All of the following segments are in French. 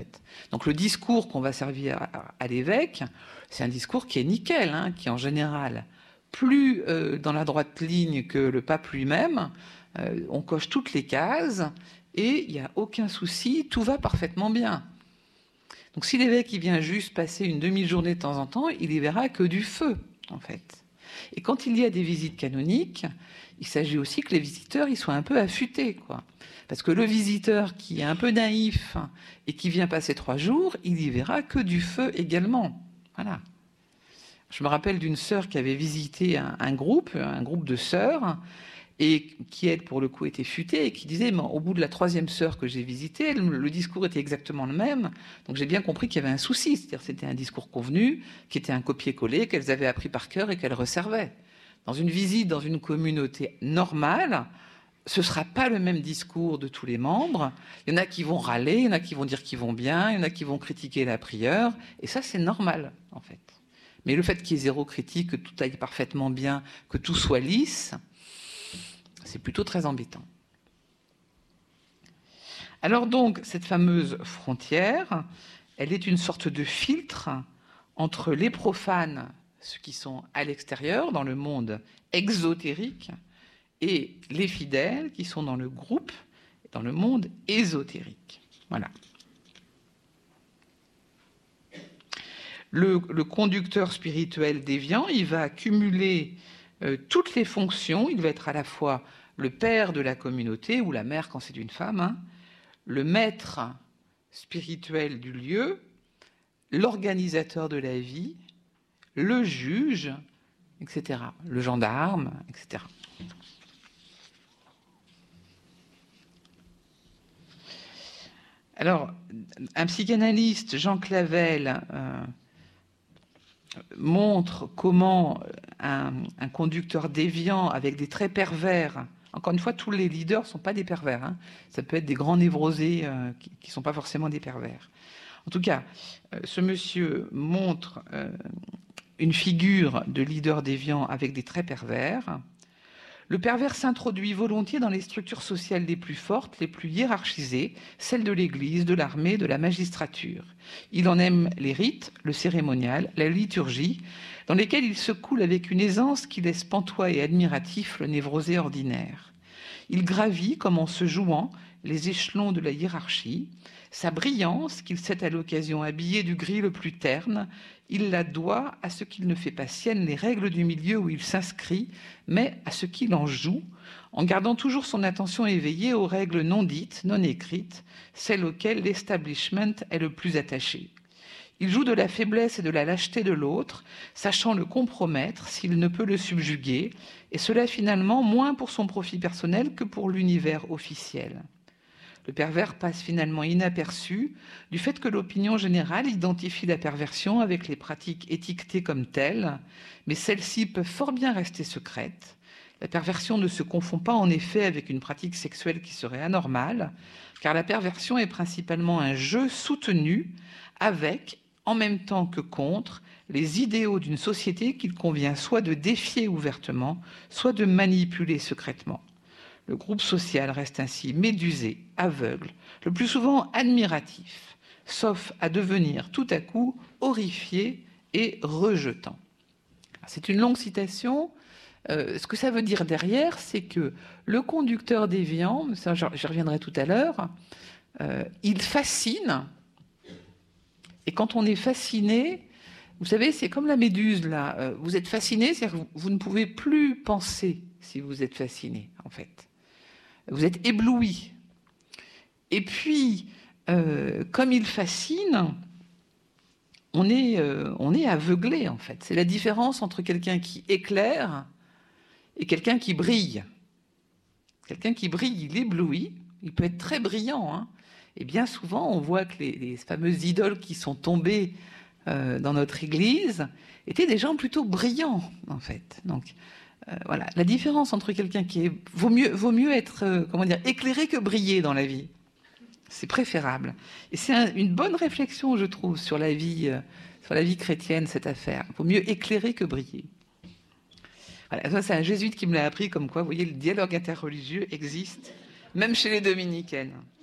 Donc le discours qu'on va servir à l'évêque, c'est un discours qui est nickel, hein, qui en général, plus dans la droite ligne que le pape lui-même, on coche toutes les cases et il n'y a aucun souci, tout va parfaitement bien. Donc si l'évêque il vient juste passer une demi-journée de temps en temps, il y verra que du feu, en fait. Et quand il y a des visites canoniques, il s'agit aussi que les visiteurs ils soient un peu affûtés, quoi. Parce que le visiteur qui est un peu naïf et qui vient passer 3 jours, il y verra que du feu également. Voilà. Je me rappelle d'une sœur qui avait visité un groupe de sœurs, et qui, elle, pour le coup, était futée, et qui disait, au bout de la 3e sœur que j'ai visitée, le discours était exactement le même, donc j'ai bien compris qu'il y avait un souci, c'est-à-dire c'était un discours convenu, qui était un copier-coller, qu'elles avaient appris par cœur et qu'elles resservaient. Dans une visite dans une communauté normale, ce ne sera pas le même discours de tous les membres. Il y en a qui vont râler, il y en a qui vont dire qu'ils vont bien, il y en a qui vont critiquer la prieure, et ça, c'est normal, en fait. Mais le fait qu'il y ait 0 critique, que tout aille parfaitement bien, que tout soit lisse, c'est plutôt très embêtant. Alors donc, cette fameuse frontière, elle est une sorte de filtre entre les profanes, ceux qui sont à l'extérieur, dans le monde exotérique, et les fidèles qui sont dans le groupe, dans le monde ésotérique. Voilà. Le conducteur spirituel déviant, il va accumuler toutes les fonctions. Il va être à la fois le père de la communauté, ou la mère quand c'est une femme, hein, le maître spirituel du lieu, l'organisateur de la vie, le juge, etc., le gendarme, etc. Alors, un psychanalyste, Jean Clavel, montre comment un conducteur déviant avec des traits pervers, encore une fois, tous les leaders ne sont pas des pervers, hein, ça peut être des grands névrosés qui ne sont pas forcément des pervers. En tout cas, ce monsieur montre une figure de leader déviant avec des traits pervers. Le pervers s'introduit volontiers dans les structures sociales les plus fortes, les plus hiérarchisées, celles de l'Église, de l'armée, de la magistrature. Il en aime les rites, le cérémonial, la liturgie, dans lesquels il se coule avec une aisance qui laisse pantois et admiratif le névrosé ordinaire. Il gravit, comme en se jouant, les échelons de la hiérarchie. Sa brillance, qu'il sait à l'occasion habiller du gris le plus terne, il la doit à ce qu'il ne fait pas sienne les règles du milieu où il s'inscrit, mais à ce qu'il en joue, en gardant toujours son attention éveillée aux règles non dites, non écrites, celles auxquelles l'establishment est le plus attaché. Il joue de la faiblesse et de la lâcheté de l'autre, sachant le compromettre s'il ne peut le subjuguer, et cela finalement moins pour son profit personnel que pour l'univers officiel. Le pervers passe finalement inaperçu du fait que l'opinion générale identifie la perversion avec les pratiques étiquetées comme telles, mais celles-ci peuvent fort bien rester secrètes. La perversion ne se confond pas en effet avec une pratique sexuelle qui serait anormale, car la perversion est principalement un jeu soutenu avec, en même temps que contre, les idéaux d'une société qu'il convient soit de défier ouvertement, soit de manipuler secrètement. Le groupe social reste ainsi médusé, aveugle, le plus souvent admiratif, sauf à devenir tout à coup horrifié et rejetant. C'est une longue citation. Ce que ça veut dire derrière, c'est que le conducteur déviant, ça j'y reviendrai tout à l'heure, il fascine. Et quand on est fasciné, vous savez, c'est comme la méduse, là. Vous êtes fasciné, c'est-à-dire que vous ne pouvez plus penser si vous êtes fasciné, en fait. Vous êtes ébloui. Et puis, comme il fascine, on est aveuglé, en fait. C'est la différence entre quelqu'un qui éclaire et quelqu'un qui brille. Quelqu'un qui brille, il éblouit. Il peut être très brillant, hein. Et bien souvent, on voit que les fameuses idoles qui sont tombées dans notre Église étaient des gens plutôt brillants, en fait. Donc, voilà, la différence entre quelqu'un qui est... Vaut mieux être, éclairé que briller dans la vie. C'est préférable. Et c'est une bonne réflexion, je trouve, sur la vie chrétienne, cette affaire. Il vaut mieux éclairer que briller. Voilà, ça, c'est un jésuite qui me l'a appris, comme quoi, vous voyez, le dialogue interreligieux existe, même chez les dominicaines.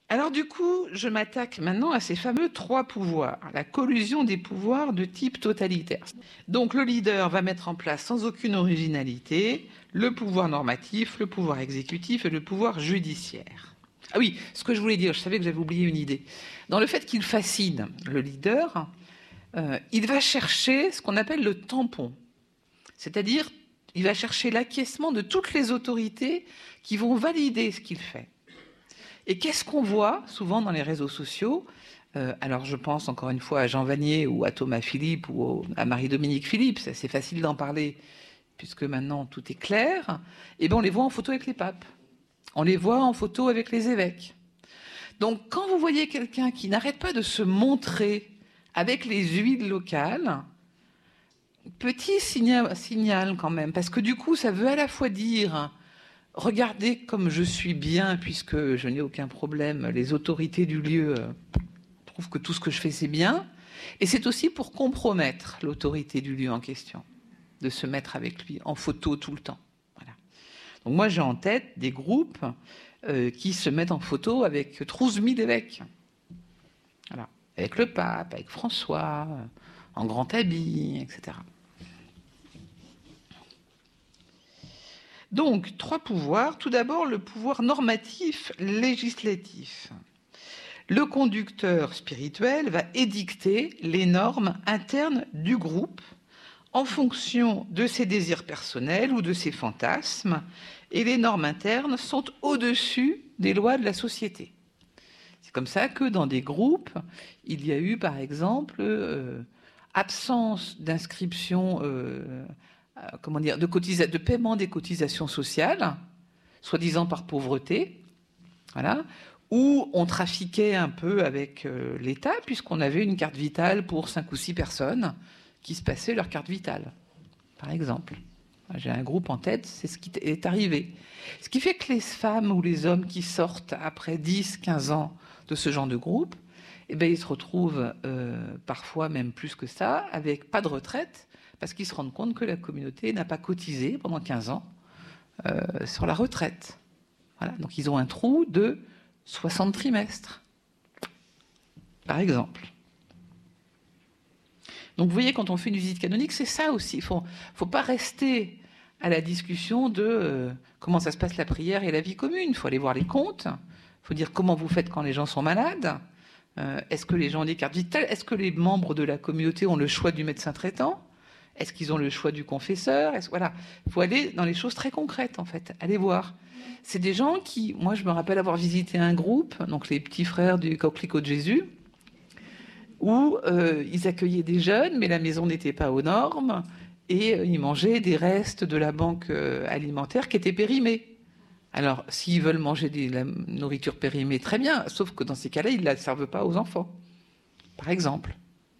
Alors du coup, je m'attaque maintenant à ces fameux 3 pouvoirs, la collusion des pouvoirs de type totalitaire. Donc le leader va mettre en place sans aucune originalité le pouvoir normatif, le pouvoir exécutif et le pouvoir judiciaire. Ah oui, ce que je voulais dire, je savais que j'avais oublié une idée. Dans le fait qu'il fascine le leader, il va chercher ce qu'on appelle le tampon. C'est-à-dire, il va chercher l'acquiescement de toutes les autorités qui vont valider ce qu'il fait. Et qu'est-ce qu'on voit souvent dans les réseaux sociaux? Alors je pense encore une fois à Jean Vanier ou à Thomas Philippe ou à Marie-Dominique Philippe, c'est assez facile d'en parler puisque maintenant tout est clair. Et bien on les voit en photo avec les papes, on les voit en photo avec les évêques. Donc quand vous voyez quelqu'un qui n'arrête pas de se montrer avec les huiles locales, petit signal quand même, parce que du coup ça veut à la fois dire regardez comme je suis bien puisque je n'ai aucun problème, les autorités du lieu trouvent que tout ce que je fais c'est bien, et c'est aussi pour compromettre l'autorité du lieu en question, de se mettre avec lui en photo tout le temps. Voilà. Donc moi j'ai en tête des groupes qui se mettent en photo avec 12 000 évêques, voilà. Avec le pape, avec François, en grand habit, etc. Donc, 3 pouvoirs. Tout d'abord, le pouvoir normatif législatif. Le conducteur spirituel va édicter les normes internes du groupe en fonction de ses désirs personnels ou de ses fantasmes, et les normes internes sont au-dessus des lois de la société. C'est comme ça que dans des groupes, il y a eu par exemple absence d'inscription de paiement des cotisations sociales, soi-disant par pauvreté, voilà, où on trafiquait un peu avec l'État, puisqu'on avait une carte vitale pour 5 ou 6 personnes qui se passaient leur carte vitale, par exemple. J'ai un groupe en tête, c'est ce qui est arrivé. Ce qui fait que les femmes ou les hommes qui sortent après 10, 15 ans de ce genre de groupe, eh bien, ils se retrouvent parfois même plus que ça, avec pas de retraite, parce qu'ils se rendent compte que la communauté n'a pas cotisé pendant 15 ans sur la retraite. Voilà. Donc ils ont un trou de 60 trimestres, par exemple. Donc vous voyez, quand on fait une visite canonique, c'est ça aussi. Il ne faut pas rester à la discussion de comment ça se passe la prière et la vie commune. Il faut aller voir les comptes. Il faut dire comment vous faites quand les gens sont malades. Est-ce que les gens ont des cartes vitales? Est-ce que les membres de la communauté ont le choix du médecin traitant? Est-ce qu'ils ont le choix du confesseur? Voilà. Il faut aller dans les choses très concrètes, en fait. Allez voir. C'est des gens qui... Moi, je me rappelle avoir visité un groupe, donc les petits frères du Coquelicot de Jésus, où ils accueillaient des jeunes, mais la maison n'était pas aux normes, et ils mangeaient des restes de la banque alimentaire qui étaient périmés. Alors, s'ils veulent manger de la nourriture périmée, très bien, sauf que dans ces cas-là, ils ne la servent pas aux enfants, par exemple.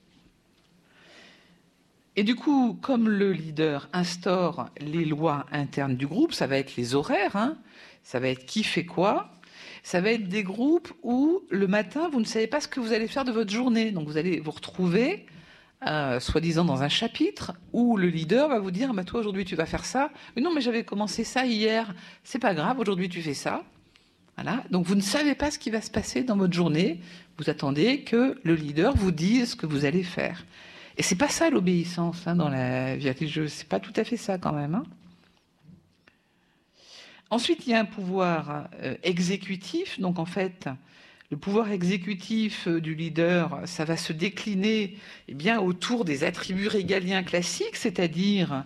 Et du coup, comme le leader instaure les lois internes du groupe, ça va être les horaires, hein, ça va être qui fait quoi, ça va être des groupes où le matin, vous ne savez pas ce que vous allez faire de votre journée. Donc vous allez vous retrouver, soi-disant dans un chapitre, où le leader va vous dire, bah, toi aujourd'hui tu vas faire ça. Mais non, mais j'avais commencé ça hier, c'est pas grave, aujourd'hui tu fais ça. Voilà. Donc vous ne savez pas ce qui va se passer dans votre journée, vous attendez que le leader vous dise ce que vous allez faire. Et c'est pas ça l'obéissance dans la vie religieuse, c'est pas tout à fait ça quand même. Hein. Ensuite, il y a un pouvoir exécutif. Donc en fait, le pouvoir exécutif du leader, ça va se décliner autour des attributs régaliens classiques, c'est-à-dire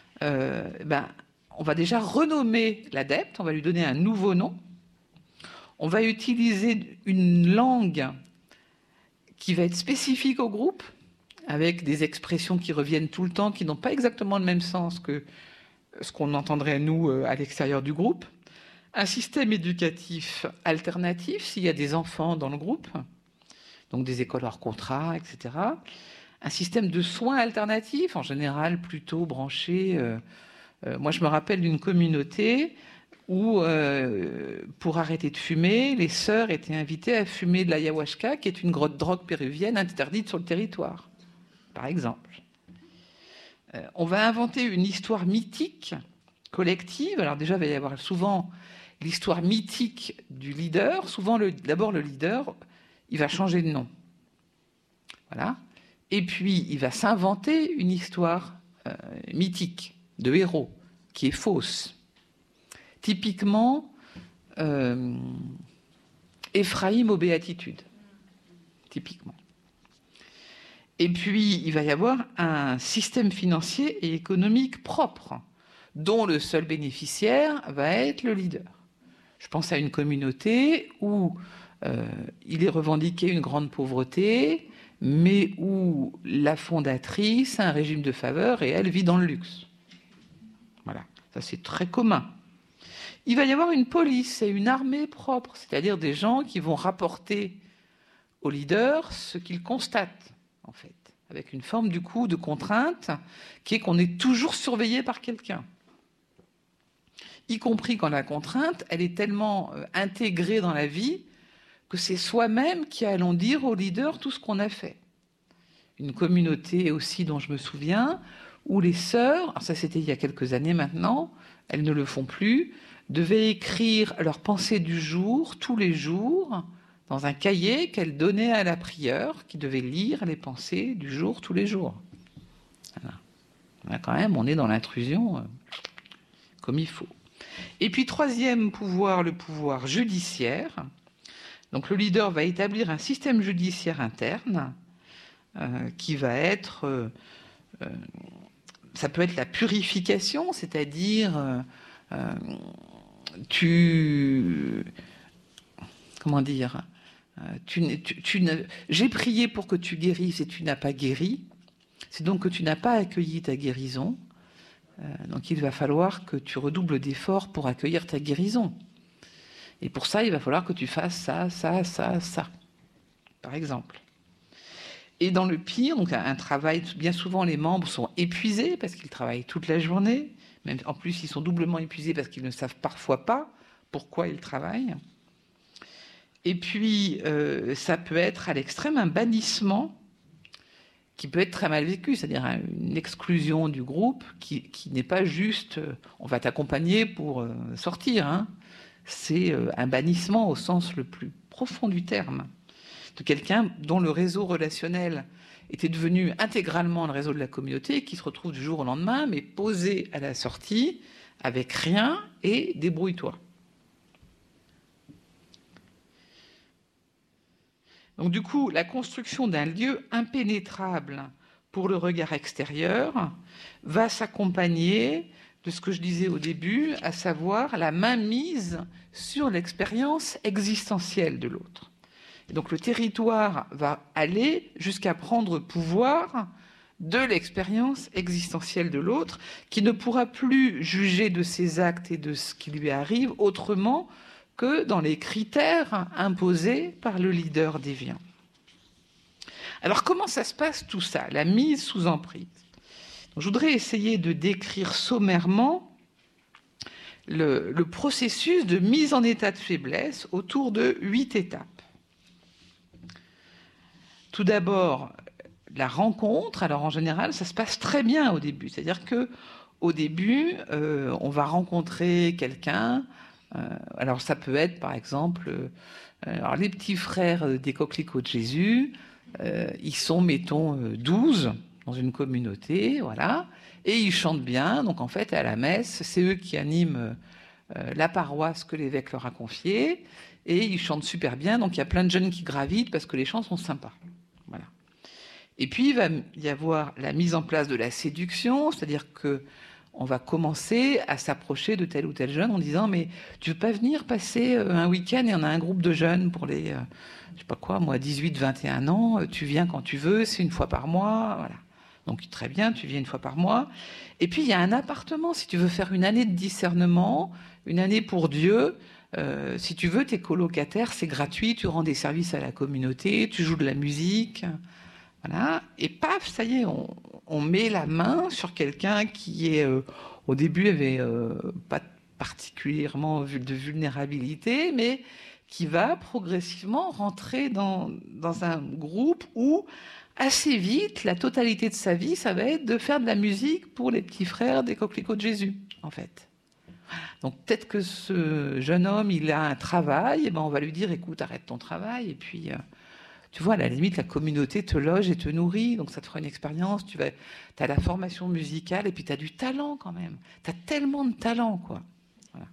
on va déjà renommer l'adepte, on va lui donner un nouveau nom, on va utiliser une langue qui va être spécifique au groupe, avec des expressions qui reviennent tout le temps, qui n'ont pas exactement le même sens que ce qu'on entendrait, nous, à l'extérieur du groupe. Un système éducatif alternatif, s'il y a des enfants dans le groupe, donc des écoles hors contrat, etc. Un système de soins alternatifs, en général plutôt branché. Moi, je me rappelle d'une communauté où, pour arrêter de fumer, les sœurs étaient invitées à fumer de l'ayahuasca, qui est une drogue péruvienne interdite sur le territoire, par exemple. On va inventer une histoire mythique, collective. Alors déjà, il va y avoir souvent l'histoire mythique du leader, souvent d'abord le leader, il va changer de nom. Voilà. Et puis, il va s'inventer une histoire mythique de héros qui est fausse. Typiquement, Éphraïm aux béatitudes. Typiquement. Et puis, il va y avoir un système financier et économique propre, dont le seul bénéficiaire va être le leader. Je pense à une communauté où il est revendiqué une grande pauvreté, mais où la fondatrice a un régime de faveur et elle vit dans le luxe. Voilà, ça c'est très commun. Il va y avoir une police et une armée propre, c'est-à-dire des gens qui vont rapporter au leader ce qu'ils constatent, en fait, avec une forme du coup de contrainte qui est qu'on est toujours surveillé par quelqu'un. Y compris quand la contrainte, elle est tellement intégrée dans la vie que c'est soi-même qui allons dire au leader tout ce qu'on a fait. Une communauté aussi dont je me souviens, où les sœurs, alors ça c'était il y a quelques années maintenant, elles ne le font plus, devaient écrire leurs pensées du jour, tous les jours, dans un cahier qu'elles donnaient à la prieure, qui devait lire les pensées du jour, tous les jours. Voilà. Là, quand même, on est dans l'intrusion comme il faut. Et puis, troisième pouvoir, le pouvoir judiciaire. Donc, le leader va établir un système judiciaire interne qui va être... ça peut être la purification, c'est-à-dire... comment dire, j'ai prié pour que tu guérisses et tu n'as pas guéri. C'est donc que tu n'as pas accueilli ta guérison. Donc il va falloir que tu redoubles d'efforts pour accueillir ta guérison. Et pour ça, il va falloir que tu fasses ça, ça, ça, ça, par exemple. Et dans le pire, donc un travail, bien souvent les membres sont épuisés parce qu'ils travaillent toute la journée. Même, en plus, ils sont doublement épuisés parce qu'ils ne savent parfois pas pourquoi ils travaillent. Et puis, ça peut être à l'extrême un bannissement qui peut être très mal vécu, c'est-à-dire une exclusion du groupe qui n'est pas juste on va t'accompagner pour sortir. Hein. C'est un bannissement au sens le plus profond du terme, de quelqu'un dont le réseau relationnel était devenu intégralement le réseau de la communauté, qui se retrouve du jour au lendemain, mais posé à la sortie, avec rien, et débrouille-toi. Donc du coup, la construction d'un lieu impénétrable pour le regard extérieur va s'accompagner de ce que je disais au début, à savoir la mainmise sur l'expérience existentielle de l'autre. Et donc le territoire va aller jusqu'à prendre pouvoir de l'expérience existentielle de l'autre, qui ne pourra plus juger de ses actes et de ce qui lui arrive autrement que dans les critères imposés par le leader déviant. Alors comment ça se passe tout ça, la mise sous emprise? Donc, je voudrais essayer de décrire sommairement le processus de mise en état de faiblesse autour de 8 étapes. Tout d'abord, la rencontre. Alors en général, ça se passe très bien au début. C'est-à-dire qu'au début, on va rencontrer quelqu'un. Alors ça peut être, par exemple, alors les petits frères des coquelicots de Jésus. Ils sont, mettons, 12 dans une communauté, voilà, et ils chantent bien. Donc en fait, à la messe, c'est eux qui animent la paroisse que l'évêque leur a confiée, et ils chantent super bien. Donc il y a plein de jeunes qui gravitent parce que les chants sont sympas. Voilà. Et puis il va y avoir la mise en place de la séduction, c'est-à-dire que on va commencer à s'approcher de tel ou tel jeune en disant « Mais tu veux pas venir passer un week-end et on a un groupe de jeunes pour les, je sais pas quoi, moi, 18, 21 ans, tu viens quand tu veux, c'est une fois par mois. » Voilà. Donc très bien, tu viens une fois par mois. Et puis il y a un appartement, si tu veux faire une année de discernement, une année pour Dieu, si tu veux, tes colocataires, c'est gratuit, tu rends des services à la communauté, tu joues de la musique. Voilà. Et paf, ça y est, on met la main sur quelqu'un qui est, au début, avait pas particulièrement de vulnérabilité, mais qui va progressivement rentrer dans un groupe où, assez vite, la totalité de sa vie, ça va être de faire de la musique pour les petits frères des coquelicots de Jésus, en fait. Donc peut-être que ce jeune homme, il a un travail, et ben on va lui dire, écoute, arrête ton travail, et puis, tu vois, à la limite, la communauté te loge et te nourrit, donc ça te fera une expérience, tu as la formation musicale, et puis tu as du talent quand même. Tu as tellement de talent, quoi. Voilà.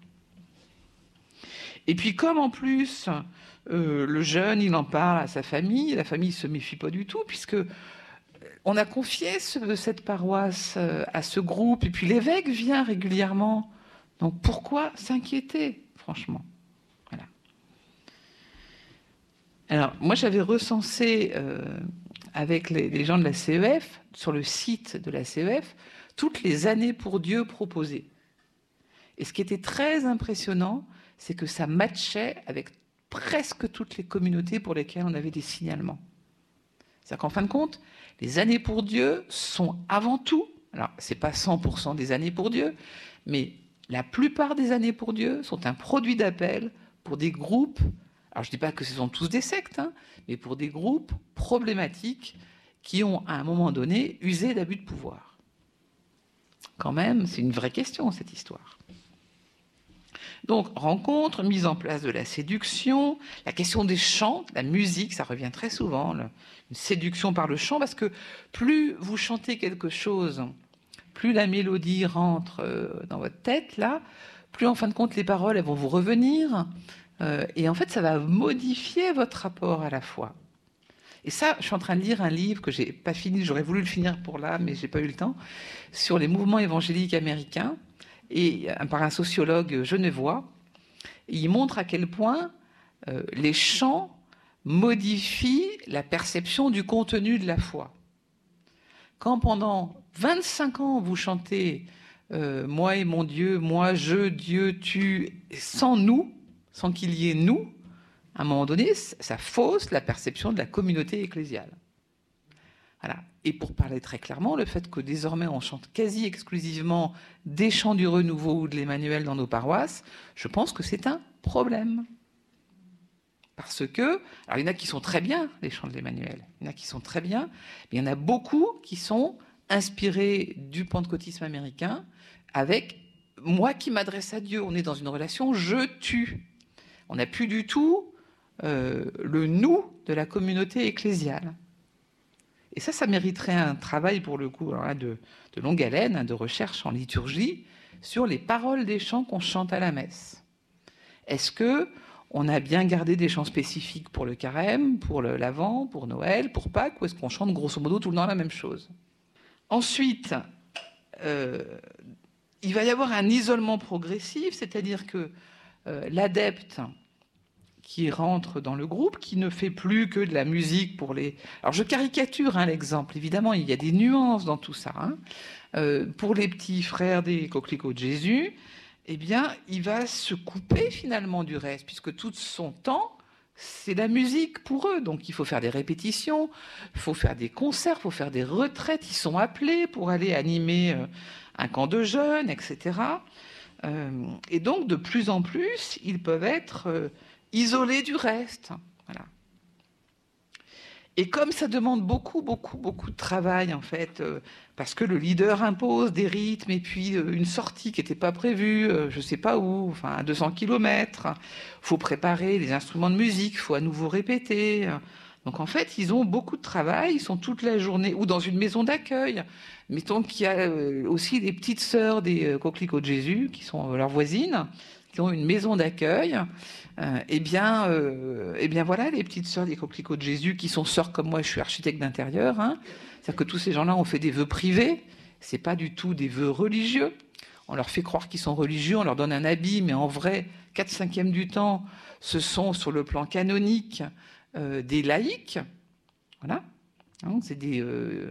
Et puis comme en plus, le jeune, il en parle à sa famille, la famille ne se méfie pas du tout, puisque on a confié cette paroisse à ce groupe, et puis l'évêque vient régulièrement. Donc pourquoi s'inquiéter, franchement? Voilà. Alors, moi, j'avais recensé avec les gens de la CEF, sur le site de la CEF, toutes les années pour Dieu proposées. Et ce qui était très impressionnant, c'est que ça matchait avec presque toutes les communautés pour lesquelles on avait des signalements. C'est-à-dire qu'en fin de compte, les années pour Dieu sont avant tout, alors ce n'est pas 100% des années pour Dieu, mais la plupart des années pour Dieu sont un produit d'appel pour des groupes, alors je ne dis pas que ce sont tous des sectes, hein, mais pour des groupes problématiques qui ont, à un moment donné, usé d'abus de pouvoir. Quand même, c'est une vraie question, cette histoire. Donc, rencontre, mise en place de la séduction, la question des chants, la musique, ça revient très souvent, une séduction par le chant, parce que plus vous chantez quelque chose, plus la mélodie rentre dans votre tête, là, plus en fin de compte les paroles elles vont vous revenir, et en fait ça va modifier votre rapport à la foi. Et ça, je suis en train de lire un livre que j'ai pas fini, j'aurais voulu le finir pour là, mais j'ai pas eu le temps, sur les mouvements évangéliques américains, et par un sociologue genevois. Et il montre à quel point les chants modifient la perception du contenu de la foi. Quand pendant 25 ans vous chantez moi et mon Dieu, moi, je, Dieu, tu, sans nous, sans qu'il y ait nous, à un moment donné, ça fausse la perception de la communauté ecclésiale. Voilà. Et pour parler très clairement, le fait que désormais on chante quasi exclusivement des chants du Renouveau ou de l'Emmanuel dans nos paroisses, je pense que c'est un problème. Parce que, alors il y en a qui sont très bien, les chants de l'Emmanuel, il y en a qui sont très bien, mais il y en a beaucoup qui sont inspirés du pentecôtisme américain, avec moi qui m'adresse à Dieu. On est dans une relation je-tu. On n'a plus du tout le nous de la communauté ecclésiale. Et ça mériterait un travail, pour le coup, alors là, de longue haleine, hein, de recherche en liturgie, sur les paroles des chants qu'on chante à la messe. Est-ce qu'on a bien gardé des chants spécifiques pour le carême, pour l'Avent, pour Noël, pour Pâques, ou est-ce qu'on chante grosso modo tout le temps la même chose? Ensuite, il va y avoir un isolement progressif, c'est-à-dire que l'adepte qui rentre dans le groupe, qui ne fait plus que de la musique pour les... Alors je caricature l'exemple, évidemment, il y a des nuances dans tout ça. Pour les petits frères des Coquelicots de Jésus, eh bien, il va se couper finalement du reste, puisque tout son temps, c'est la musique pour eux. Donc il faut faire des répétitions, il faut faire des concerts, il faut faire des retraites. Ils sont appelés pour aller animer un camp de jeunes, etc. Et donc, de plus en plus, ils peuvent être isolés du reste. Voilà. Et comme ça demande beaucoup de travail, en fait, parce que le leader impose des rythmes, et puis une sortie qui n'était pas prévue, je ne sais pas où, enfin à 200 km, il faut préparer les instruments de musique, il faut à nouveau répéter. Donc en fait, ils ont beaucoup de travail, ils sont toute la journée, ou dans une maison d'accueil. Mettons qu'il y a aussi des petites sœurs des Coquelicots de Jésus, qui sont leurs voisines, qui ont une maison d'accueil. Eh bien voilà, les petites sœurs des Coquelicots de Jésus, qui sont sœurs comme moi, je suis architecte d'intérieur. C'est-à-dire que tous ces gens-là ont fait des vœux privés, c'est pas du tout des vœux religieux. On leur fait croire qu'ils sont religieux, on leur donne un habit, mais en vrai, 4/5 du temps, ce sont sur le plan canonique des laïcs. Voilà. C'est des...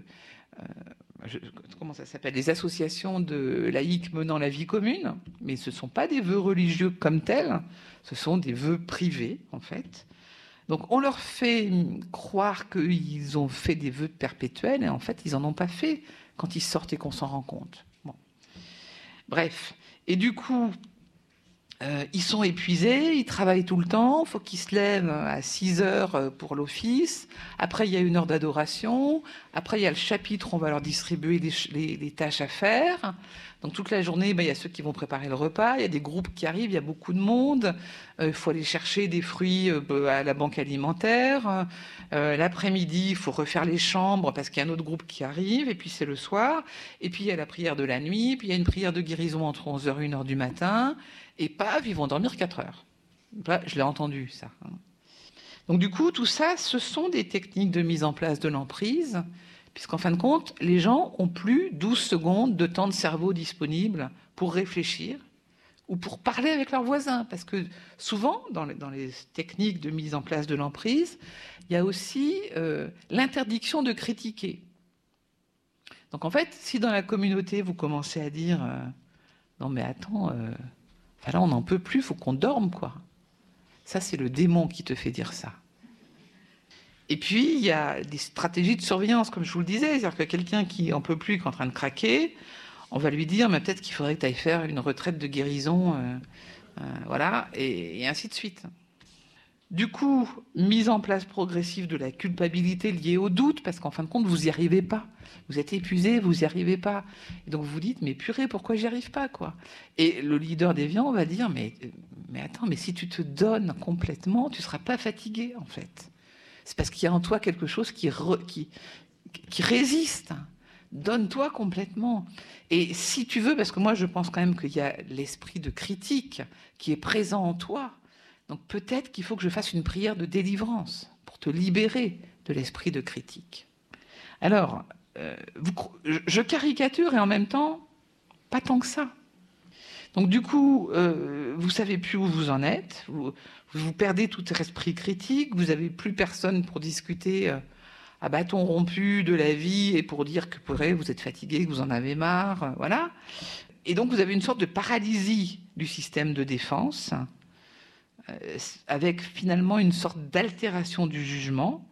comment ça s'appelle? Les associations de laïcs menant la vie commune, mais ce ne sont pas des vœux religieux comme tels, ce sont des vœux privés, en fait. Donc on leur fait croire qu'ils ont fait des vœux perpétuels, et en fait, ils n'en ont pas fait quand ils sortent et qu'on s'en rend compte. Bon. Bref. Et du coup, ils sont épuisés, ils travaillent tout le temps, il faut qu'ils se lèvent à 6 heures pour l'office. Après, il y a 1 heure d'adoration. Après, il y a le chapitre, on va leur distribuer les tâches à faire. Donc toute la journée, il y a ceux qui vont préparer le repas, il y a des groupes qui arrivent, il y a beaucoup de monde, il faut aller chercher des fruits à la banque alimentaire, l'après-midi, il faut refaire les chambres parce qu'il y a un autre groupe qui arrive, et puis c'est le soir, et puis il y a la prière de la nuit, puis il y a une prière de guérison entre 11h et 1h du matin, et paf, ils vont dormir 4 heures. Là, je l'ai entendu, ça. Donc du coup, tout ça, ce sont des techniques de mise en place de l'emprise, puisqu'en fin de compte, les gens ont plus 12 secondes de temps de cerveau disponible pour réfléchir ou pour parler avec leurs voisins. Parce que souvent, dans les techniques de mise en place de l'emprise, il y a aussi l'interdiction de critiquer. Donc en fait, si dans la communauté, vous commencez à dire non mais attends, là on n'en peut plus, il faut qu'on dorme, quoi. Ça, c'est le démon qui te fait dire ça. Et puis, il y a des stratégies de surveillance, comme je vous le disais. C'est-à-dire que quelqu'un qui en peut plus, qui est en train de craquer, on va lui dire, mais peut-être qu'il faudrait que tu ailles faire une retraite de guérison, voilà, et ainsi de suite. Du coup, mise en place progressive de la culpabilité liée au doute, parce qu'en fin de compte, vous n'y arrivez pas. Vous êtes épuisé, vous n'y arrivez pas. Et donc vous dites, mais purée, pourquoi j'y arrive pas, quoi. Et le leader déviant va dire, mais attends, mais si tu te donnes complètement, tu ne seras pas fatigué, en fait. C'est parce qu'il y a en toi quelque chose qui résiste. Donne-toi complètement. Et si tu veux, parce que moi je pense quand même qu'il y a l'esprit de critique qui est présent en toi, donc peut-être qu'il faut que je fasse une prière de délivrance pour te libérer de l'esprit de critique. Alors, je caricature et en même temps, pas tant que ça. Donc du coup, vous savez plus où vous en êtes, vous perdez tout esprit critique, vous n'avez plus personne pour discuter à bâton rompu de la vie et pour dire que vous êtes fatigué, que vous en avez marre, voilà. Et donc vous avez une sorte de paralysie du système de défense, avec finalement une sorte d'altération du jugement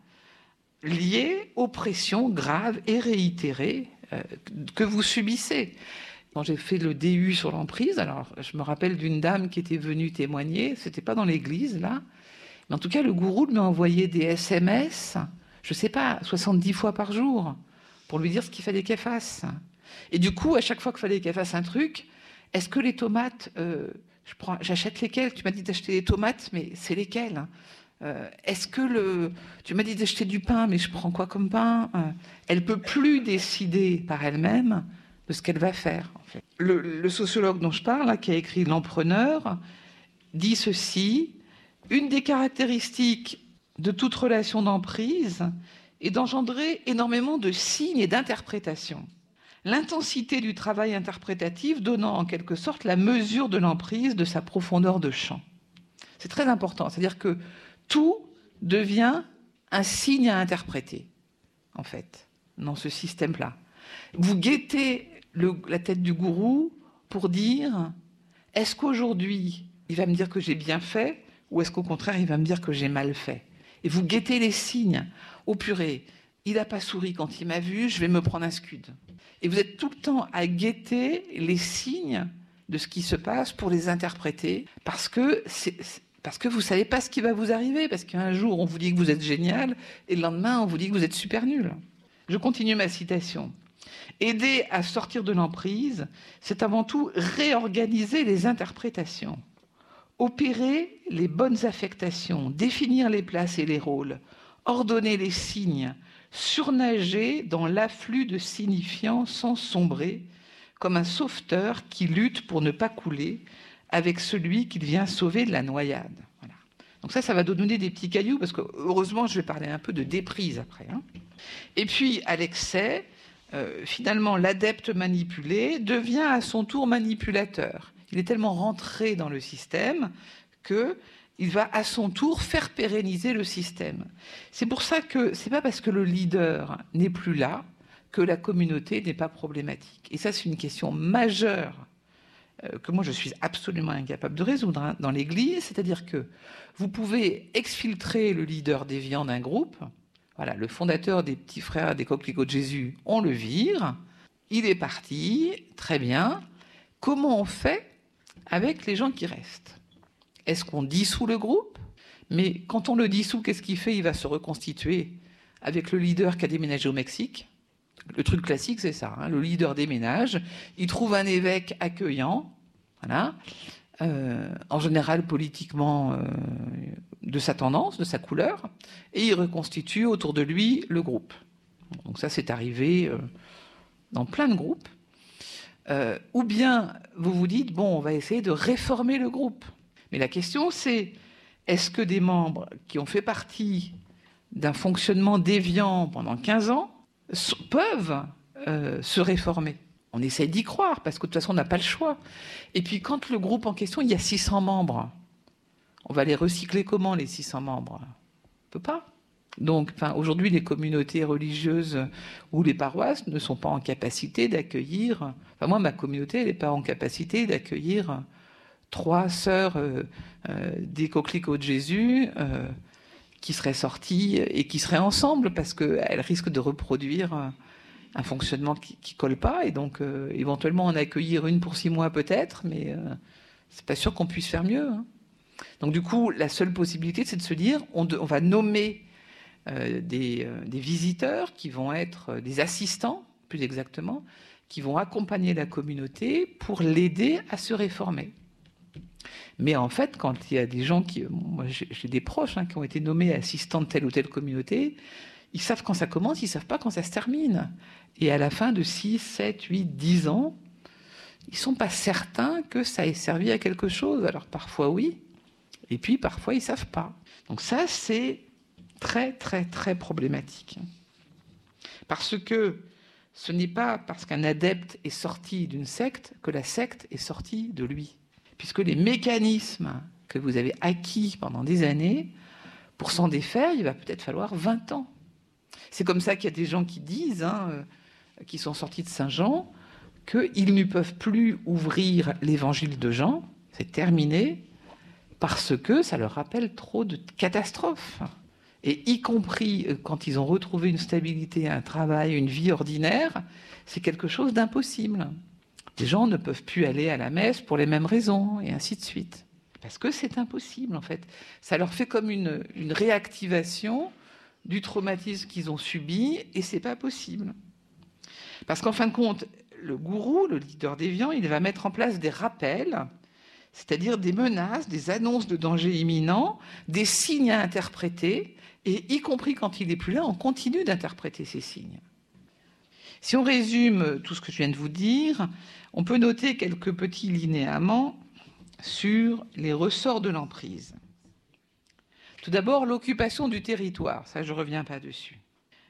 liée aux pressions graves et réitérées que vous subissez. Quand j'ai fait le DU sur l'emprise, alors je me rappelle d'une dame qui était venue témoigner, c'était pas dans l'église là, mais en tout cas le gourou lui a envoyé des SMS, je sais pas, 70 fois par jour, pour lui dire ce qu'il fallait qu'elle fasse. Et du coup, à chaque fois qu'il fallait qu'elle fasse un truc, est-ce que les tomates, j'achète lesquelles? Tu m'as dit d'acheter les tomates, mais c'est lesquelles? Est-ce que tu m'as dit d'acheter du pain, mais je prends quoi comme pain? Elle peut plus décider par elle-même de ce qu'elle va faire. En fait. Le sociologue dont je parle, là, qui a écrit L'Empreneur, dit ceci: une des caractéristiques de toute relation d'emprise est d'engendrer énormément de signes et d'interprétations. L'intensité du travail interprétatif donnant en quelque sorte la mesure de l'emprise, de sa profondeur de champ. C'est très important, c'est-à-dire que tout devient un signe à interpréter, en fait, dans ce système-là. Vous guettez la tête du gourou pour dire, est-ce qu'aujourd'hui, il va me dire que j'ai bien fait, ou est-ce qu'au contraire, il va me dire que j'ai mal fait? Et vous guettez les signes. Oh purée, il n'a pas souri quand il m'a vu, je vais me prendre un scud. Et vous êtes tout le temps à guetter les signes de ce qui se passe pour les interpréter, parce que vous ne savez pas ce qui va vous arriver, parce qu'un jour, on vous dit que vous êtes génial, et le lendemain, on vous dit que vous êtes super nul. Je continue ma citation. Aider à sortir de l'emprise, c'est avant tout réorganiser les interprétations, opérer les bonnes affectations, définir les places et les rôles, ordonner les signes, surnager dans l'afflux de signifiants sans sombrer, comme un sauveteur qui lutte pour ne pas couler avec celui qu'il vient sauver de la noyade. Voilà. Donc ça va donner des petits cailloux, parce que heureusement, je vais parler un peu de déprise après. Et puis, à l'excès, finalement, l'adepte manipulé devient à son tour manipulateur. Il est tellement rentré dans le système qu'il va à son tour faire pérenniser le système. C'est pour ça que c'est pas parce que le leader n'est plus là que la communauté n'est pas problématique. Et ça, c'est une question majeure que moi je suis absolument incapable de résoudre dans l'Église, c'est-à-dire que vous pouvez exfiltrer le leader déviant d'un groupe. Voilà, le fondateur des petits frères des coquelicots de Jésus, on le vire, il est parti, très bien. Comment on fait avec les gens qui restent? Est-ce qu'on dissout le groupe? Mais quand on le dissout, qu'est-ce qu'il fait? Il va se reconstituer avec le leader qui a déménagé au Mexique, Le truc classique, c'est ça. Le leader déménage, il trouve un évêque accueillant, voilà, en général politiquement de sa tendance, de sa couleur, et il reconstitue autour de lui le groupe. Donc ça, c'est arrivé dans plein de groupes. Ou bien vous vous dites, bon, on va essayer de réformer le groupe. Mais la question, c'est, est-ce que des membres qui ont fait partie d'un fonctionnement déviant pendant 15 ans peuvent se réformer? On essaie d'y croire, parce que de toute façon, on n'a pas le choix. Et puis, quand le groupe en question, il y a 600 membres, on va les recycler comment, les 600 membres? On ne peut pas. Donc, aujourd'hui, les communautés religieuses ou les paroisses ne sont pas en capacité d'accueillir... moi, ma communauté, elle n'est pas en capacité d'accueillir 3 sœurs des coquelicots de Jésus qui seraient sorties et qui seraient ensemble, parce qu'elles risquent de reproduire un fonctionnement qui ne colle pas. Et donc, éventuellement, en accueillir une pour 6 mois peut-être, mais c'est pas sûr qu'on puisse faire mieux. Donc, du coup, la seule possibilité, c'est de se dire, on va nommer des visiteurs qui vont être des assistants, plus exactement, qui vont accompagner la communauté pour l'aider à se réformer. Mais en fait, quand il y a des gens moi j'ai des proches qui ont été nommés assistants de telle ou telle communauté, ils savent quand ça commence, ils ne savent pas quand ça se termine. Et à la fin de 6, 7, 8, 10 ans, ils ne sont pas certains que ça ait servi à quelque chose. Alors parfois oui, et puis parfois ils ne savent pas. Donc ça, c'est très, très, très problématique. Parce que ce n'est pas parce qu'un adepte est sorti d'une secte que la secte est sortie de lui. Puisque les mécanismes que vous avez acquis pendant des années, pour s'en défaire, il va peut-être falloir 20 ans. C'est comme ça qu'il y a des gens qui disent, qui sont sortis de Saint-Jean, qu'ils ne peuvent plus ouvrir l'évangile de Jean, c'est terminé, parce que ça leur rappelle trop de catastrophes. Et y compris quand ils ont retrouvé une stabilité, un travail, une vie ordinaire, c'est quelque chose d'impossible. Les gens ne peuvent plus aller à la messe pour les mêmes raisons, et ainsi de suite. Parce que c'est impossible, en fait. Ça leur fait comme une réactivation du traumatisme qu'ils ont subi, et c'est pas possible. Parce qu'en fin de compte, le gourou, le leader déviant, il va mettre en place des rappels, c'est-à-dire des menaces, des annonces de danger imminent, des signes à interpréter, et y compris quand il n'est plus là, on continue d'interpréter ces signes. Si on résume tout ce que je viens de vous dire, on peut noter quelques petits linéaments sur les ressorts de l'emprise. Tout d'abord, l'occupation du territoire, ça je ne reviens pas dessus.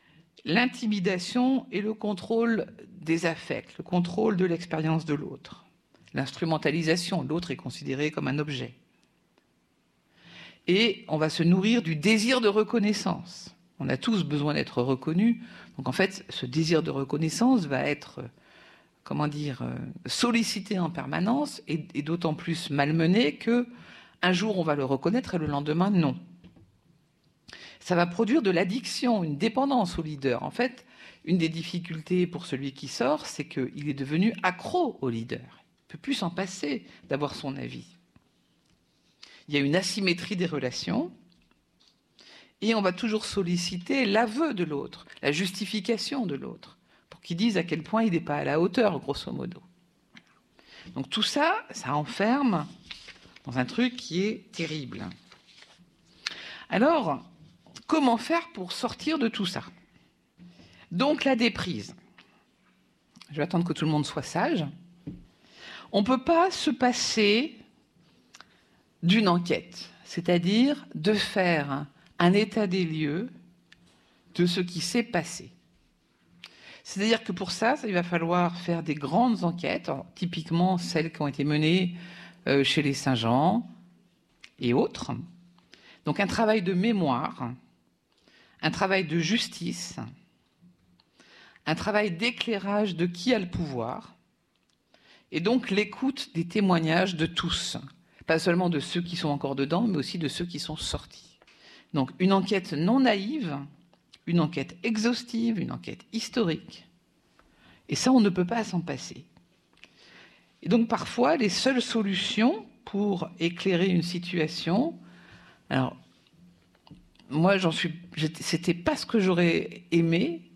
L'intimidation et le contrôle des affects, le contrôle de l'expérience de l'autre. L'instrumentalisation, l'autre est considéré comme un objet. Et on va se nourrir du désir de reconnaissance. On a tous besoin d'être reconnus. Donc en fait, ce désir de reconnaissance va être, sollicité en permanence et d'autant plus malmené qu'un jour on va le reconnaître et le lendemain non. Ça va produire de l'addiction, une dépendance au leader. En fait, une des difficultés pour celui qui sort, c'est qu'il est devenu accro au leader. Il ne peut plus s'en passer d'avoir son avis. Il y a une asymétrie des relations et on va toujours solliciter l'aveu de l'autre, la justification de l'autre, pour qu'il dise à quel point il n'est pas à la hauteur, grosso modo. Donc tout ça, ça enferme dans un truc qui est terrible. Alors, comment faire pour sortir de tout ça? Donc la déprise. Je vais attendre que tout le monde soit sage. On ne peut pas se passer d'une enquête, c'est-à-dire de faire un état des lieux de ce qui s'est passé. C'est-à-dire que pour ça, il va falloir faire des grandes enquêtes, alors, typiquement celles qui ont été menées chez les Saint-Jean et autres. Donc un travail de mémoire, un travail de justice, un travail d'éclairage de qui a le pouvoir, et donc l'écoute des témoignages de tous, pas seulement de ceux qui sont encore dedans, mais aussi de ceux qui sont sortis. Donc une enquête non naïve, une enquête exhaustive, une enquête historique. Et ça, on ne peut pas s'en passer. Et donc parfois, les seules solutions pour éclairer une situation, alors moi, c'était pas ce que j'aurais aimé,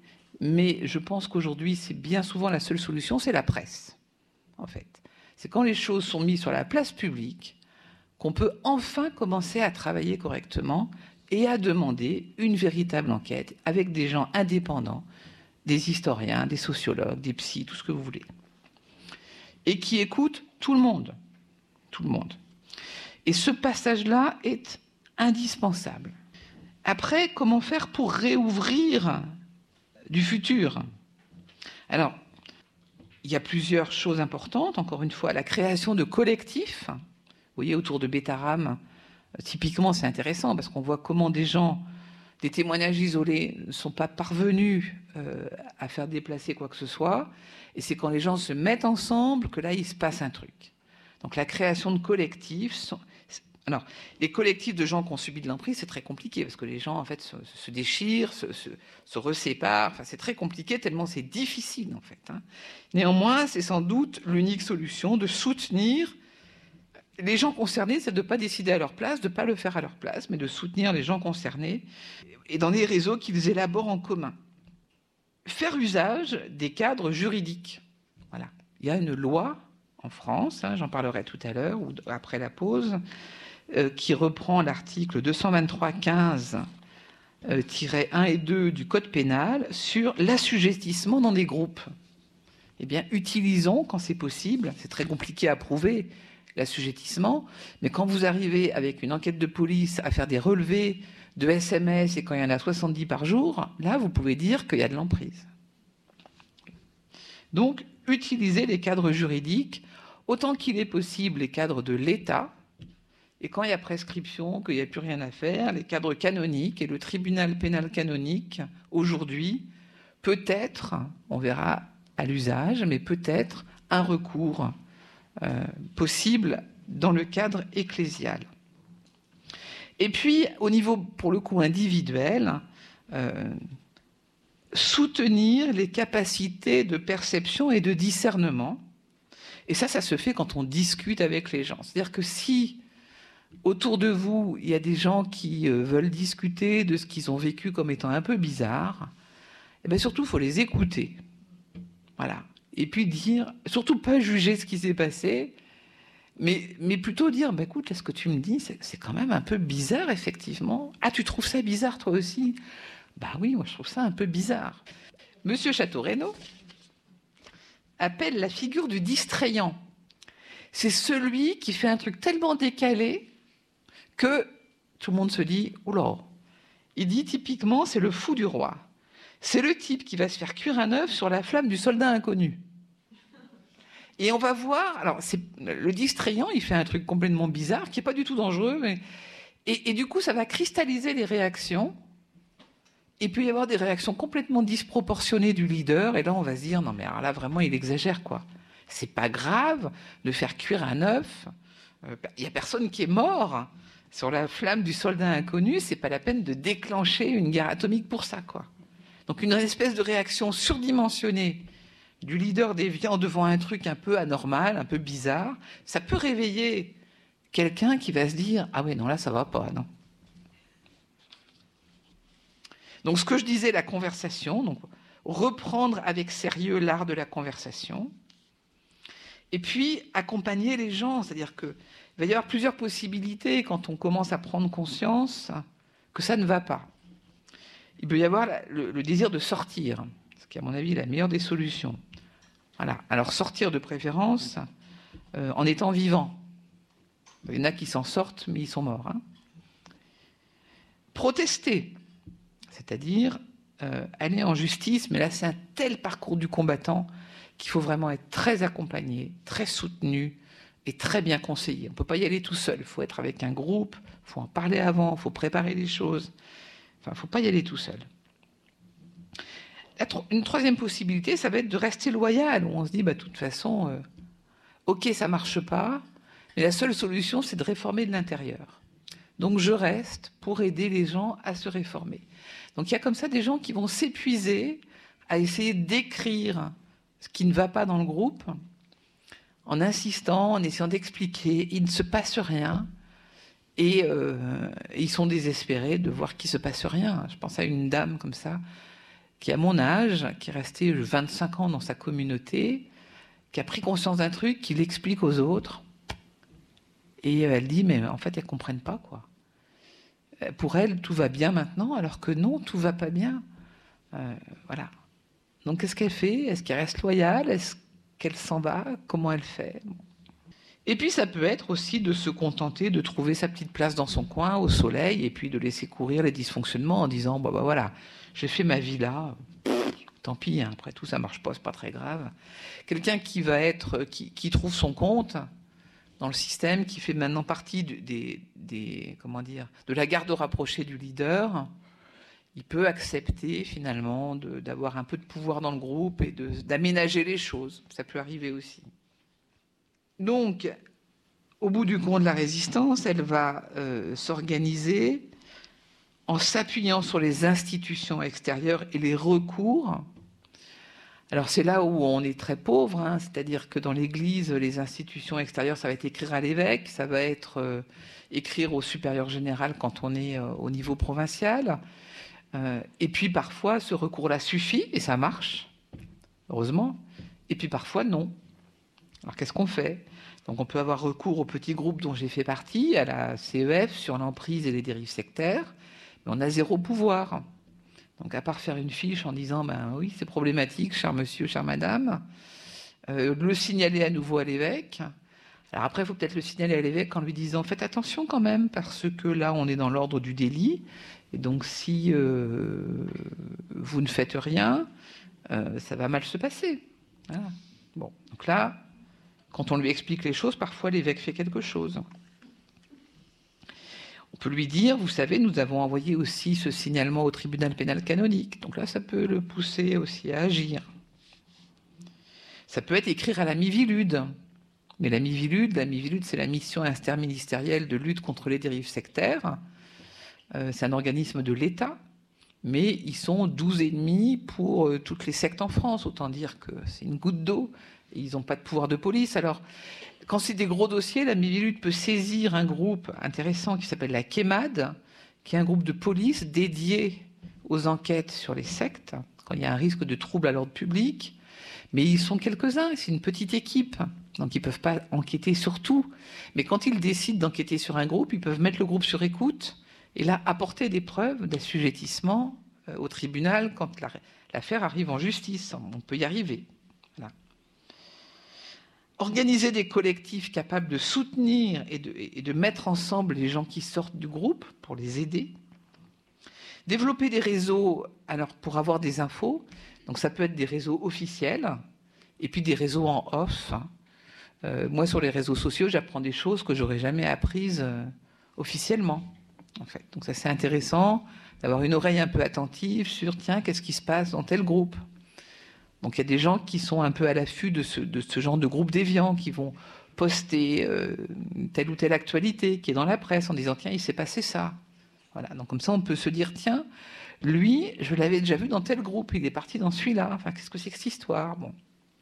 mais je pense qu'aujourd'hui, c'est bien souvent la seule solution, c'est la presse, en fait. C'est quand les choses sont mises sur la place publique qu'on peut enfin commencer à travailler correctement et à demander une véritable enquête avec des gens indépendants, des historiens, des sociologues, des psys, tout ce que vous voulez, et qui écoutent tout le monde. Tout le monde. Et ce passage-là est indispensable. Après, comment faire pour réouvrir du futur? Alors, il y a plusieurs choses importantes. Encore une fois, la création de collectifs. Vous voyez, autour de Bétarame, typiquement, c'est intéressant parce qu'on voit comment des gens, des témoignages isolés, ne sont pas parvenus à faire déplacer quoi que ce soit. Et c'est quand les gens se mettent ensemble que là, il se passe un truc. Donc la création de collectifs. Alors, les collectifs de gens qui ont subi de l'emprise, c'est très compliqué parce que les gens, en fait, se déchirent, se reséparent. Enfin, c'est très compliqué tellement c'est difficile, en fait. Hein. Néanmoins, c'est sans doute l'unique solution de soutenir les gens concernés, c'est de ne pas décider à leur place, de ne pas le faire à leur place, mais de soutenir les gens concernés et dans des réseaux qu'ils élaborent en commun. Faire usage des cadres juridiques. Voilà. Il y a une loi en France, hein, j'en parlerai tout à l'heure ou après la pause, qui reprend l'article 223-15-1 et 2 du Code pénal sur l'assujettissement dans des groupes. Eh bien, utilisons, quand c'est possible, c'est très compliqué à prouver, l'assujettissement, mais quand vous arrivez avec une enquête de police à faire des relevés de SMS et quand il y en a 70 par jour, là, vous pouvez dire qu'il y a de l'emprise. Donc, utilisez les cadres juridiques, autant qu'il est possible les cadres de l'État, et quand il y a prescription, qu'il n'y a plus rien à faire, les cadres canoniques, et le tribunal pénal canonique, aujourd'hui, peut-être, on verra à l'usage, mais peut-être un recours possible dans le cadre ecclésial. Et puis, au niveau, pour le coup, individuel, soutenir les capacités de perception et de discernement. Et ça se fait quand on discute avec les gens. C'est-à-dire que si, autour de vous, il y a des gens qui veulent discuter de ce qu'ils ont vécu comme étant un peu bizarre, eh bien surtout, il faut les écouter. Voilà. Et puis dire, surtout pas juger ce qui s'est passé, mais plutôt dire, bah, écoute, là, ce que tu me dis, c'est quand même un peu bizarre, effectivement. Ah, tu trouves ça bizarre, toi aussi? Bah oui, moi, je trouve ça un peu bizarre. Monsieur Château-Renaud appelle la figure du distrayant. C'est celui qui fait un truc tellement décalé que tout le monde se dit, oula. Il dit typiquement, c'est le fou du roi. C'est le type qui va se faire cuire un œuf sur la flamme du soldat inconnu. Et on va voir, alors le distrayant, il fait un truc complètement bizarre, qui n'est pas du tout dangereux, mais, et du coup, ça va cristalliser les réactions. Il peut y avoir des réactions complètement disproportionnées du leader, et là, on va se dire, non mais alors là, vraiment, il exagère, quoi. C'est pas grave de faire cuire un œuf. Il n'y a personne qui est mort sur la flamme du soldat inconnu, c'est pas la peine de déclencher une guerre atomique pour ça, quoi. Donc une espèce de réaction surdimensionnée du leader déviant devant un truc un peu anormal, un peu bizarre, ça peut réveiller quelqu'un qui va se dire « Ah oui, non, là, ça va pas, non ». Donc ce que je disais, la conversation, donc reprendre avec sérieux l'art de la conversation, et puis accompagner les gens, c'est-à-dire qu'il va y avoir plusieurs possibilités quand on commence à prendre conscience que ça ne va pas. Il peut y avoir le désir de sortir, ce qui est à mon avis la meilleure des solutions. Voilà. Alors sortir de préférence en étant vivant. Il y en a qui s'en sortent, mais ils sont morts. Hein. Protester, c'est-à-dire aller en justice, mais là c'est un tel parcours du combattant qu'il faut vraiment être très accompagné, très soutenu et très bien conseillé. On ne peut pas y aller tout seul, il faut être avec un groupe, il faut en parler avant, il faut préparer les choses. Enfin, il ne faut pas y aller tout seul. Une troisième possibilité, ça va être de rester loyal, où on se dit, bah, de toute façon, ok, ça ne marche pas, mais la seule solution, c'est de réformer de l'intérieur. Donc je reste pour aider les gens à se réformer. Donc il y a comme ça des gens qui vont s'épuiser à essayer d'écrire ce qui ne va pas dans le groupe, en insistant, en essayant d'expliquer, il ne se passe rien, et ils sont désespérés de voir qu'il ne se passe rien. Je pense à une dame comme ça, qui a mon âge, qui est resté 25 ans dans sa communauté, qui a pris conscience d'un truc, qui l'explique aux autres. Et elle dit, mais en fait, elles ne comprennent pas, quoi. Pour elle, tout va bien maintenant, alors que non, tout ne va pas bien. Voilà. Donc, qu'est-ce qu'elle fait? Est-ce qu'elle reste loyale? Est-ce qu'elle s'en va? Comment elle fait? Et puis, ça peut être aussi de se contenter de trouver sa petite place dans son coin, au soleil, et puis de laisser courir les dysfonctionnements en disant, bah voilà, j'ai fait ma vie là, tant pis, hein, après tout, ça marche pas, c'est pas très grave. Quelqu'un qui trouve son compte dans le système, qui fait maintenant partie de la garde rapprochée du leader, il peut accepter finalement d'avoir un peu de pouvoir dans le groupe et d'aménager les choses. Ça peut arriver aussi. Donc, au bout du compte, la résistance, elle va s'organiser en s'appuyant sur les institutions extérieures et les recours. Alors c'est là où on est très pauvre, hein, c'est-à-dire que dans l'Église, les institutions extérieures, ça va être écrire à l'évêque, ça va être écrire au supérieur général quand on est au niveau provincial. Et puis parfois, ce recours-là suffit, et ça marche, heureusement. Et puis parfois, non. Alors qu'est-ce qu'on fait? Donc on peut avoir recours au petit groupe dont j'ai fait partie, à la CEF, sur l'emprise et les dérives sectaires, mais on a zéro pouvoir. Donc à part faire une fiche en disant ben oui, c'est problématique, cher monsieur, chère madame, le signaler à nouveau à l'évêque. Alors après, il faut peut-être le signaler à l'évêque en lui disant faites attention quand même, parce que là, on est dans l'ordre du délit, et donc si vous ne faites rien, ça va mal se passer. Voilà. Bon, donc là, quand on lui explique les choses, parfois l'évêque fait quelque chose. On peut lui dire, vous savez, nous avons envoyé aussi ce signalement au tribunal pénal canonique. Donc là, ça peut le pousser aussi à agir. Ça peut être écrire à la Mivilude. Mais la Mivilude, c'est la mission interministérielle de lutte contre les dérives sectaires. C'est un organisme de l'État, mais ils sont 12,5 pour toutes les sectes en France. Autant dire que c'est une goutte d'eau. Et ils n'ont pas de pouvoir de police. Alors, quand c'est des gros dossiers, la Mivilude peut saisir un groupe intéressant qui s'appelle la KEMAD, qui est un groupe de police dédié aux enquêtes sur les sectes, quand il y a un risque de trouble à l'ordre public. Mais ils sont quelques-uns, c'est une petite équipe, donc ils ne peuvent pas enquêter sur tout. Mais quand ils décident d'enquêter sur un groupe, ils peuvent mettre le groupe sur écoute et là apporter des preuves d'assujettissement au tribunal quand l'affaire arrive en justice. On peut y arriver. Voilà. Organiser des collectifs capables de soutenir et de mettre ensemble les gens qui sortent du groupe pour les aider. Développer des réseaux alors pour avoir des infos. Donc ça peut être des réseaux officiels et puis des réseaux en off. Moi, sur les réseaux sociaux, j'apprends des choses que j'aurais jamais apprises officiellement. En fait. Donc ça, c'est intéressant d'avoir une oreille un peu attentive sur, tiens, qu'est-ce qui se passe dans tel groupe? Donc il y a des gens qui sont un peu à l'affût de ce genre de groupe déviant, qui vont poster telle ou telle actualité qui est dans la presse en disant, tiens, il s'est passé ça. Voilà. Donc comme ça, on peut se dire, tiens, lui, je l'avais déjà vu dans tel groupe, il est parti dans celui-là. Enfin, qu'est-ce que c'est que cette histoire? Bon.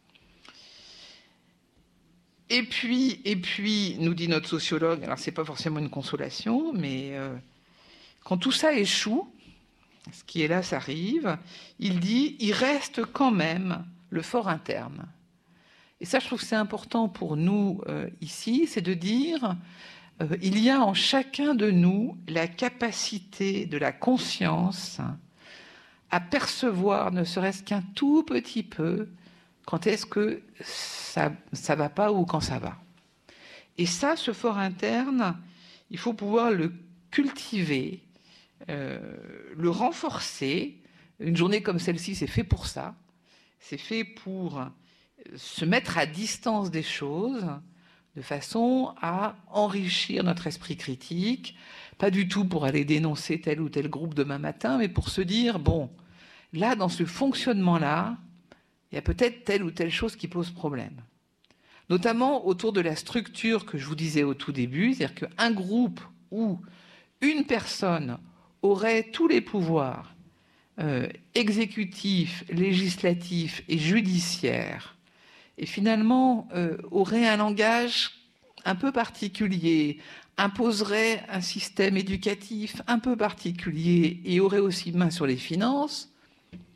Et puis, nous dit notre sociologue, alors c'est pas forcément une consolation, mais quand tout ça échoue, ce qui est là, ça arrive, il dit, il reste quand même le fort interne. Et ça, je trouve que c'est important pour nous ici, c'est de dire, il y a en chacun de nous la capacité de la conscience à percevoir, ne serait-ce qu'un tout petit peu, quand est-ce que ça va pas ou quand ça va. Et ça, ce fort interne, il faut pouvoir le cultiver, le renforcer. Une journée comme celle-ci, c'est fait pour ça. C'est fait pour se mettre à distance des choses de façon à enrichir notre esprit critique, pas du tout pour aller dénoncer tel ou tel groupe demain matin, mais pour se dire, bon, là, dans ce fonctionnement-là, il y a peut-être telle ou telle chose qui pose problème. Notamment autour de la structure que je vous disais au tout début, c'est-à-dire qu'un groupe où une personne aurait tous les pouvoirs exécutifs, législatifs et judiciaires, et finalement aurait un langage un peu particulier, imposerait un système éducatif un peu particulier et aurait aussi main sur les finances,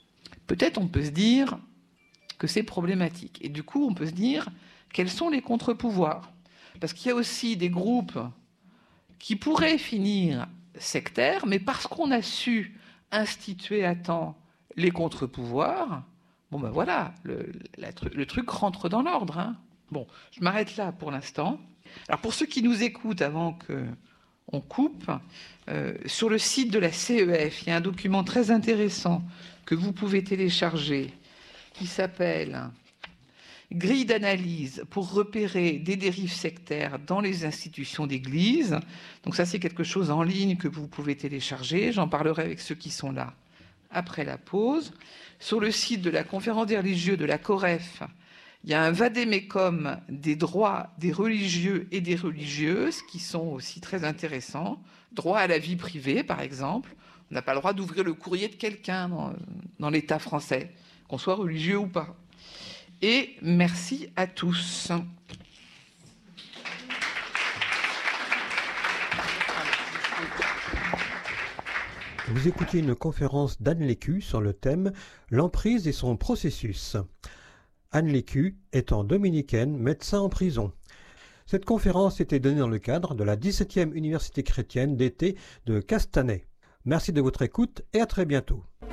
peut-être on peut se dire que c'est problématique. Et du coup, on peut se dire, quels sont les contre-pouvoirs? Parce qu'il y a aussi des groupes qui pourraient finir sectaires, mais parce qu'on a su instituer à temps les contre-pouvoirs, bon ben voilà, le truc rentre dans l'ordre. Hein. Bon, je m'arrête là pour l'instant. Alors pour ceux qui nous écoutent avant qu'on coupe, sur le site de la CEF, il y a un document très intéressant que vous pouvez télécharger qui s'appelle « Grille d'analyse pour repérer des dérives sectaires dans les institutions d'Église ». Donc ça, c'est quelque chose en ligne que vous pouvez télécharger. J'en parlerai avec ceux qui sont là après la pause. Sur le site de la Conférence des religieux de la COREF, il y a un vade-mecum des droits des religieux et des religieuses qui sont aussi très intéressants. Droit à la vie privée, par exemple. On n'a pas le droit d'ouvrir le courrier de quelqu'un dans l'État français, qu'on soit religieux ou pas. Et merci à tous. Vous écoutiez une conférence d'Anne Lécu sur le thème « L'emprise et son processus ». Anne Lécu étant dominicaine, médecin en prison. Cette conférence était donnée dans le cadre de la 17e Université chrétienne d'été de Castanet. Merci de votre écoute et à très bientôt.